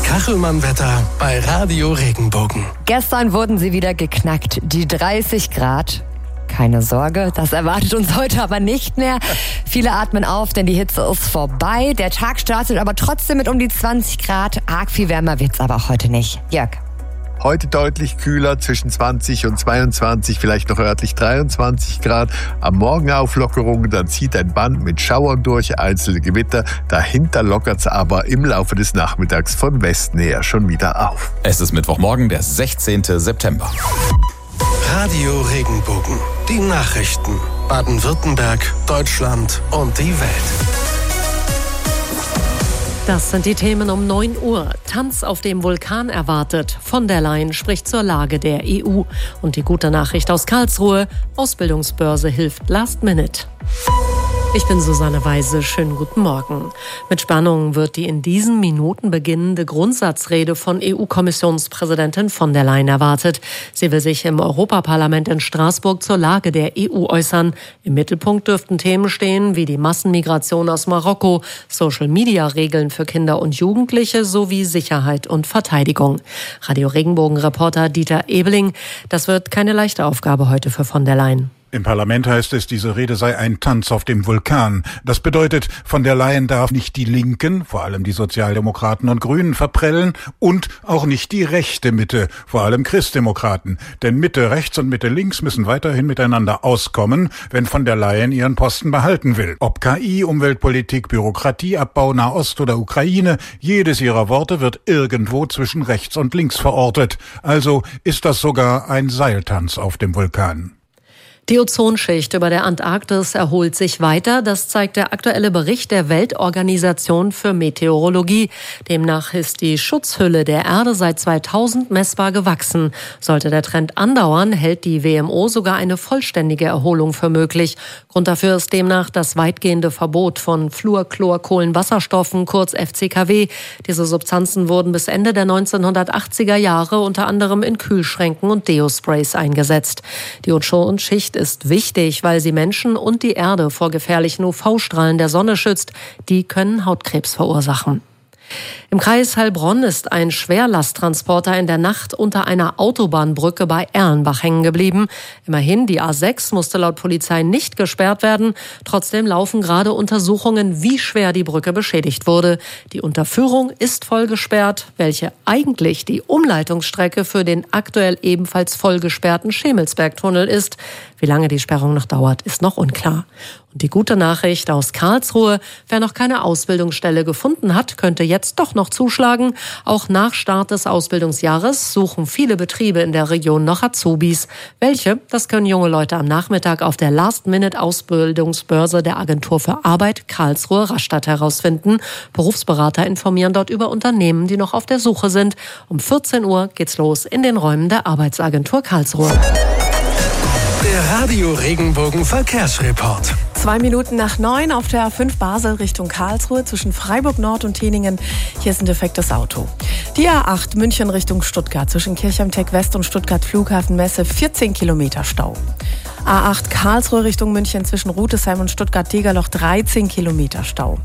Kachelmann-Wetter bei Radio Regenbogen. Gestern wurden sie wieder geknackt, die 30 Grad. Keine Sorge, das erwartet uns heute aber nicht mehr. Viele atmen auf, denn die Hitze ist vorbei. Der Tag startet aber trotzdem mit um die 20 Grad. Arg viel wärmer wird's aber auch heute nicht. Jörg. Heute deutlich kühler, zwischen 20 und 22, vielleicht noch örtlich 23 Grad. Am Morgen Auflockerungen, dann zieht ein Band mit Schauern durch, einzelne Gewitter. Dahinter lockert's aber im Laufe des Nachmittags von Westen her schon wieder auf. Es ist Mittwochmorgen, der 16. September. Radio Regenbogen. Die Nachrichten. Baden-Württemberg, Deutschland und die Welt. Das sind die Themen um 9 Uhr. Tanz auf dem Vulkan erwartet. Von der Leyen spricht zur Lage der EU. Und die gute Nachricht aus Karlsruhe: Ausbildungsbörse hilft Last Minute. Ich bin Susanne Weise. Schönen guten Morgen. Mit Spannung wird die in diesen Minuten beginnende Grundsatzrede von EU-Kommissionspräsidentin von der Leyen erwartet. Sie will sich im Europaparlament in Straßburg zur Lage der EU äußern. Im Mittelpunkt dürften Themen stehen wie die Massenmigration aus Marokko, Social-Media-Regeln für Kinder und Jugendliche sowie Sicherheit und Verteidigung. Radio Regenbogen-Reporter Dieter Ebeling: Das wird keine leichte Aufgabe heute für von der Leyen. Im Parlament heißt es, diese Rede sei ein Tanz auf dem Vulkan. Das bedeutet, von der Leyen darf nicht die Linken, vor allem die Sozialdemokraten und Grünen, verprellen und auch nicht die rechte Mitte, vor allem Christdemokraten. Denn Mitte rechts und Mitte links müssen weiterhin miteinander auskommen, wenn von der Leyen ihren Posten behalten will. Ob KI, Umweltpolitik, Bürokratieabbau, Nahost oder Ukraine, jedes ihrer Worte wird irgendwo zwischen rechts und links verortet. Also ist das sogar ein Seiltanz auf dem Vulkan. Die Ozonschicht über der Antarktis erholt sich weiter. Das zeigt der aktuelle Bericht der Weltorganisation für Meteorologie. Demnach ist die Schutzhülle der Erde seit 2000 messbar gewachsen. Sollte der Trend andauern, hält die WMO sogar eine vollständige Erholung für möglich. Grund dafür ist demnach das weitgehende Verbot von Fluorchlorkohlenwasserstoffen, kurz FCKW. Diese Substanzen wurden bis Ende der 1980er Jahre unter anderem in Kühlschränken und Deo-Sprays eingesetzt. Die Ozonschicht ist wichtig, weil sie Menschen und die Erde vor gefährlichen UV-Strahlen der Sonne schützt. Die können Hautkrebs verursachen. Im Kreis Heilbronn ist ein Schwerlasttransporter in der Nacht unter einer Autobahnbrücke bei Erlenbach hängen geblieben. Immerhin, die A6 musste laut Polizei nicht gesperrt werden. Trotzdem laufen gerade Untersuchungen, wie schwer die Brücke beschädigt wurde. Die Unterführung ist voll gesperrt, welche eigentlich die Umleitungsstrecke für den aktuell ebenfalls voll gesperrten Schemelsbergtunnel ist. Wie lange die Sperrung noch dauert, ist noch unklar. Und die gute Nachricht aus Karlsruhe: Wer noch keine Ausbildungsstelle gefunden hat, könnte jetzt doch noch zuschlagen. Auch nach Start des Ausbildungsjahres suchen viele Betriebe in der Region noch Azubis. Welche? Das können junge Leute am Nachmittag auf der Last-Minute-Ausbildungsbörse der Agentur für Arbeit Karlsruhe-Rastatt herausfinden. Berufsberater informieren dort über Unternehmen, die noch auf der Suche sind. Um 14 Uhr geht's los in den Räumen der Arbeitsagentur Karlsruhe. Der Radio Regenbogen Verkehrsreport. 2 Minuten nach 9 auf der A5 Basel Richtung Karlsruhe zwischen Freiburg Nord und Teningen. Hier ist ein defektes Auto. Die A8 München Richtung Stuttgart zwischen Kirchheim-Tech West und Stuttgart Flughafen Messe 14 Kilometer Stau. A8 Karlsruhe Richtung München zwischen Rutesheim und Stuttgart-Degerloch 13 Kilometer Stau.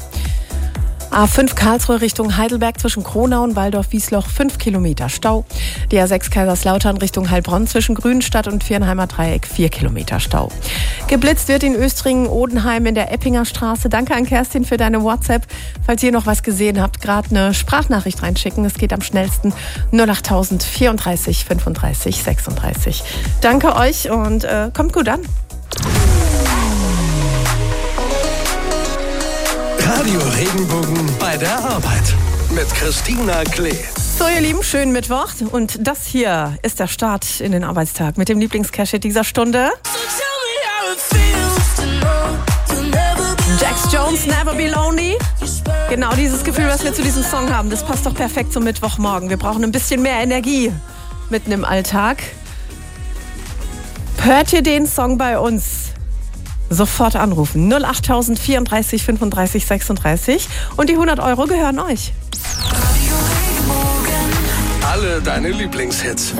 A5 Karlsruhe Richtung Heidelberg zwischen Kronau und Waldorf-Wiesloch 5 Kilometer Stau. Die A6 Kaiserslautern Richtung Heilbronn zwischen Grünstadt und Viernheimer Dreieck 4 Kilometer Stau. Geblitzt wird in Östringen-Odenheim in der Eppinger Straße. Danke an Kerstin für deine WhatsApp. Falls ihr noch was gesehen habt, gerade eine Sprachnachricht reinschicken. Es geht am schnellsten 08000 34 35 36. Danke euch und kommt gut an. Radio Regenbogen bei der Arbeit mit Christina Klee. So, ihr Lieben, schönen Mittwoch. Und das hier ist der Start in den Arbeitstag mit dem Lieblingscash-Hit dieser Stunde. Jax Jones, Never Be Lonely. Genau dieses Gefühl, was wir zu diesem Song haben, das passt doch perfekt zum Mittwochmorgen. Wir brauchen ein bisschen mehr Energie mitten im Alltag. Hört ihr den Song bei uns? Sofort anrufen. 08000 34 35 36 und die 100 € gehören euch. Alle deine Lieblingshits.